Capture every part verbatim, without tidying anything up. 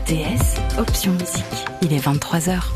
T S, option musique. Il est vingt-trois heures.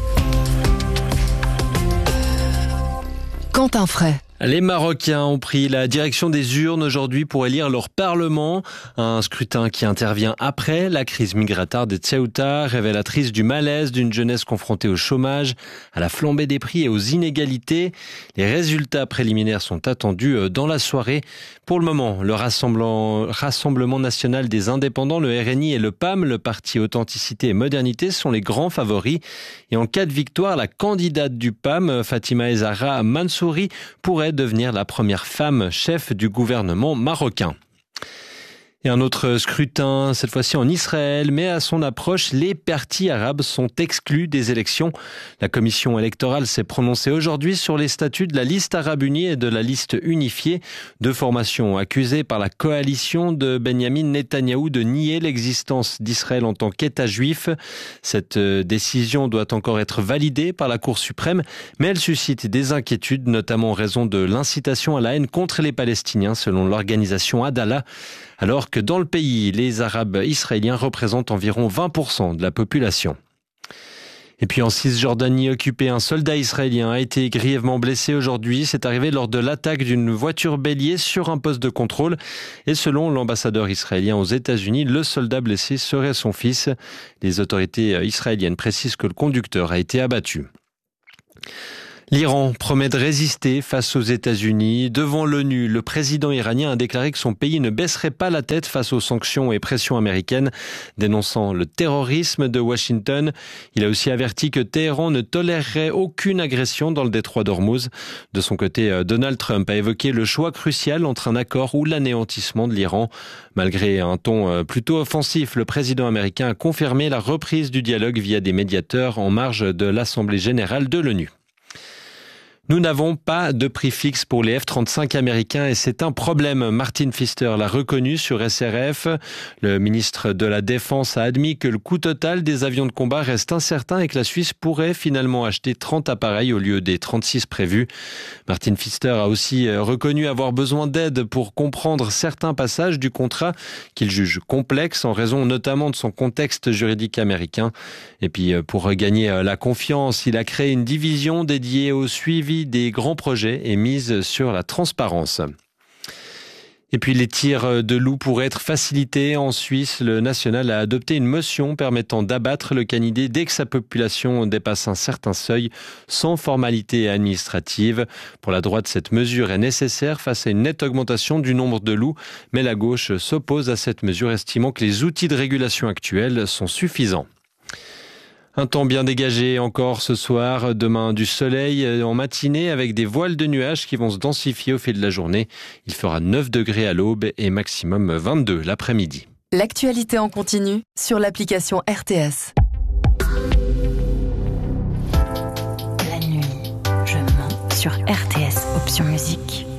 Quentin Fray. Les Marocains ont pris la direction des urnes aujourd'hui pour élire leur parlement. Un scrutin qui intervient après la crise migratoire de Ceuta, révélatrice du malaise d'une jeunesse confrontée au chômage, à la flambée des prix et aux inégalités. Les résultats préliminaires sont attendus dans la soirée. Pour le moment, le Rassemblement, Rassemblement national des indépendants, le R N I et le P A M, le parti Authenticité et Modernité, sont les grands favoris. Et en cas de victoire, la candidate du P A M, Fatima El Zahra Mansouri, pourrait devenir la première femme chef du gouvernement marocain. Et un autre scrutin, cette fois-ci en Israël, mais à son approche, les partis arabes sont exclus des élections. La commission électorale s'est prononcée aujourd'hui sur les statuts de la liste arabe unie et de la liste unifiée, deux formations accusées par la coalition de Benyamin Netanyahou de nier l'existence d'Israël en tant qu'État juif. Cette décision doit encore être validée par la Cour suprême, mais elle suscite des inquiétudes, notamment en raison de l'incitation à la haine contre les Palestiniens, selon l'organisation Adallah, alors que dans le pays, les Arabes israéliens représentent environ vingt pour cent de la population. Et puis en Cisjordanie occupée, un soldat israélien a été grièvement blessé aujourd'hui. C'est arrivé lors de l'attaque d'une voiture bélier sur un poste de contrôle. Et selon l'ambassadeur israélien aux États-Unis, le soldat blessé serait son fils. Les autorités israéliennes précisent que le conducteur a été abattu. L'Iran promet de résister face aux États-Unis. Devant l'ONU, le président iranien a déclaré que son pays ne baisserait pas la tête face aux sanctions et pressions américaines, dénonçant le terrorisme de Washington. Il a aussi averti que Téhéran ne tolérerait aucune agression dans le détroit d'Ormuz. De son côté, Donald Trump a évoqué le choix crucial entre un accord ou l'anéantissement de l'Iran. Malgré un ton plutôt offensif, le président américain a confirmé la reprise du dialogue via des médiateurs en marge de l'Assemblée générale de l'ONU. Nous n'avons pas de prix fixe pour les F trente-cinq américains et c'est un problème. Martin Pfister l'a reconnu sur S R F. Le ministre de la Défense a admis que le coût total des avions de combat reste incertain et que la Suisse pourrait finalement acheter trente appareils au lieu des trente-six prévus. Martin Pfister a aussi reconnu avoir besoin d'aide pour comprendre certains passages du contrat qu'il juge complexes en raison notamment de son contexte juridique américain. Et puis pour regagner la confiance, il a créé une division dédiée au suivi des grands projets et mise sur la transparence. Et puis les tirs de loups pourraient être facilités. En Suisse, le national a adopté une motion permettant d'abattre le canidé dès que sa population dépasse un certain seuil, sans formalité administrative. Pour la droite, cette mesure est nécessaire face à une nette augmentation du nombre de loups, mais la gauche s'oppose à cette mesure, estimant que les outils de régulation actuels sont suffisants. Un temps bien dégagé encore ce soir, demain du soleil en matinée avec des voiles de nuages qui vont se densifier au fil de la journée. Il fera neuf degrés à l'aube et maximum vingt-deux l'après-midi. L'actualité en continu sur l'application R T S. La nuit, je mens sur R T S, option musique.